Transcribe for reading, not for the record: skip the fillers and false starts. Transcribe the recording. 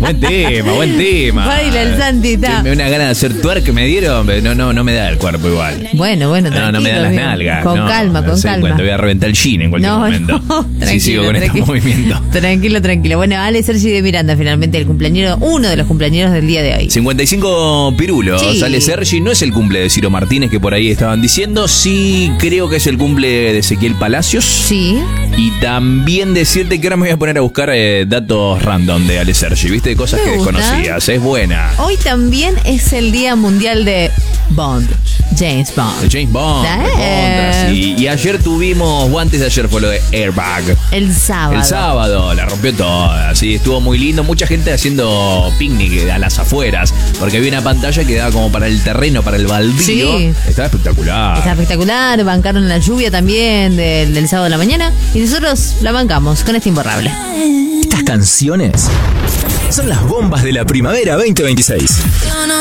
Buen tema. Baila el Santi, está. Una gana de hacer twerk me dieron, pero no me da el cuerpo igual. Bueno, tranquilo. No me dan las bien. nalgas. Con calma. Cuando voy a reventar el jean en cualquier momento. Tranquilo, si sigo con este movimiento. Tranquilo. Bueno, Ale Sergi de Miranda, finalmente uno de los cumpleaños del día de hoy. 55 pirulos. Sí. Ale Sergi, no es el cumple de Ciro Martínez que por ahí estaban diciendo. Sí, creo que es el cumple de Ezequiel Palacios. Sí. Y también decirte que ahora me voy a poner a buscar datos random de Ale Sergi. ¿Viste? Cosas que desconocías. Es buena. Hoy también es el Día Mundial de Bond. James Bond. James Bond. Sí. Y ayer tuvimos, o antes de ayer fue lo de Airbag. El sábado. La rompió toda. Sí, estuvo muy lindo. Mucha gente haciendo picnic a las afueras. Porque había una pantalla que daba como para el terreno, para el baldío. Sí. Estaba espectacular. Bancaron la lluvia también del sábado a la mañana. Y nosotros la bancamos con este imborrable. Estas canciones son las bombas de la primavera 2026.